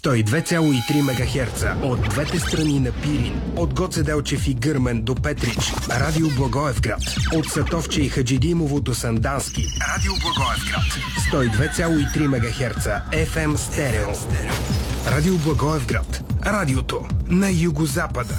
102,3 МГц от двете страни на Пирин, от Гоце Делчев и Гърмен до Петрич. Радио Благоевград, от Сатовче и Хаджидимово до Сандански. Радио Благоевград, 102,3 МГц FM стерео. Радио Благоевград, радиото на югозапада.